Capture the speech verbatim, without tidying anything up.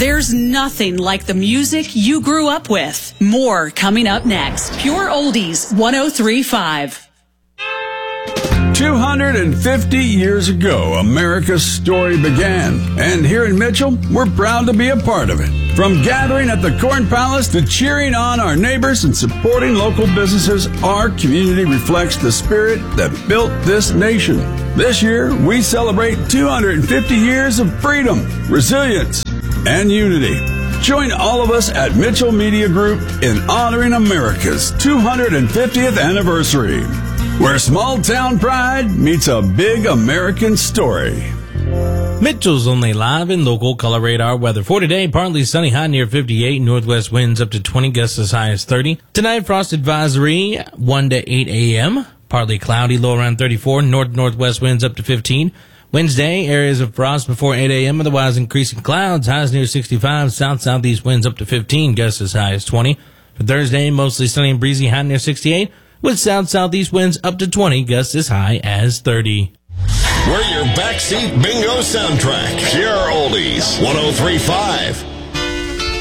There's nothing like the music you grew up with. More coming up next. Pure Oldies one oh three point five. two hundred fifty years ago, America's story began. And here in Mitchell, we're proud to be a part of it. From gathering at the Corn Palace to cheering on our neighbors and supporting local businesses, our community reflects the spirit that built this nation. This year, we celebrate two hundred fifty years of freedom, resilience, and unity. Join all of us at Mitchell Media Group in honoring America's two hundred fiftieth anniversary, where small-town pride meets a big American story. Mitchell's only live and local color radar weather. For today, partly sunny, high near fifty-eight, northwest winds up to twenty, gusts as high as thirty. Tonight, frost advisory, one to eight a.m., partly cloudy, low around thirty-four, north-northwest winds up to fifteen. Wednesday, areas of frost before eight a.m., otherwise increasing clouds, highs near sixty-five, south-southeast winds up to fifteen, gusts as high as twenty. For Thursday, mostly sunny and breezy, high near sixty-eight, with south-southeast winds up to twenty, gusts as high as thirty. We're your backseat bingo soundtrack. Pure Oldies one oh three point five.